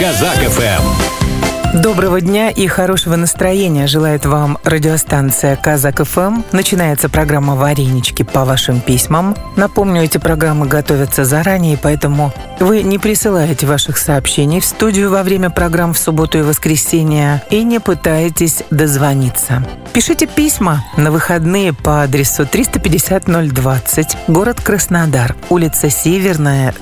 Казак ФМ. Доброго дня и хорошего настроения желает вам радиостанция Казак ФМ. Начинается программа «Варенички» по вашим письмам. Напомню, эти программы готовятся заранее, поэтому вы не присылаете ваших сообщений в студию во время программ в субботу и воскресенье и не пытаетесь дозвониться. Пишите письма на выходные по адресу 350-020, город Краснодар, улица Северная,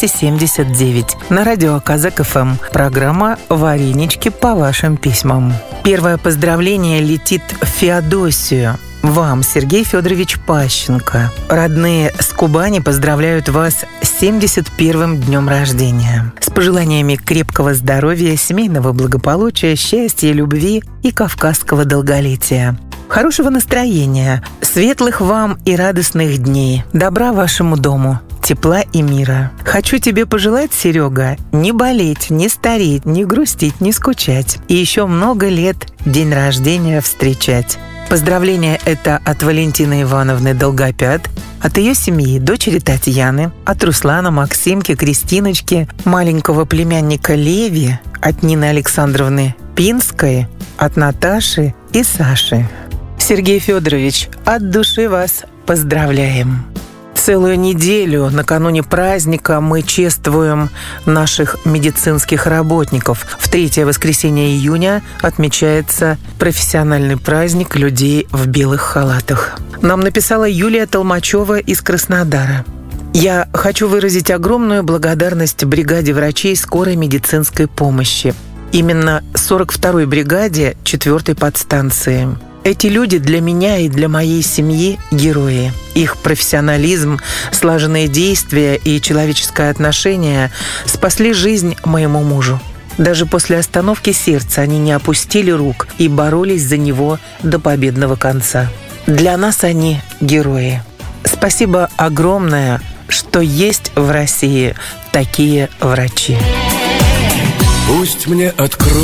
279. На радио Казак ФМ. Программа «Варенички» по вашим письмам. Первое поздравление летит в Феодосию. Вам, Сергей Федорович Пащенко. Родные с Кубани поздравляют вас с 71-м днем рождения. С пожеланиями крепкого здоровья, семейного благополучия, счастья, любви и кавказского долголетия. Хорошего настроения, светлых вам и радостных дней, добра вашему дому, тепла и мира. Хочу тебе пожелать, Серега, не болеть, не стареть, не грустить, не скучать. И еще много лет день рождения встречать. Поздравление это от Валентины Ивановны Долгопят, от ее семьи, дочери Татьяны, от Руслана, Максимки, Кристиночки, маленького племянника Леви, от Нины Александровны Пинской, от Наташи и Саши. Сергей Федорович, от души вас поздравляем. Целую неделю накануне праздника мы чествуем наших медицинских работников. В третье воскресенье июня отмечается профессиональный праздник людей в белых халатах. Нам написала Юлия Толмачева из Краснодара. Я хочу выразить огромную благодарность бригаде врачей скорой медицинской помощи. Именно 42-й бригаде 4-й подстанции. Эти люди для меня и для моей семьи – герои. Их профессионализм, слаженные действия и человеческое отношение спасли жизнь моему мужу. Даже после остановки сердца они не опустили рук и боролись за него до победного конца. Для нас они – герои. Спасибо огромное, что есть в России такие врачи. Пусть мне откроют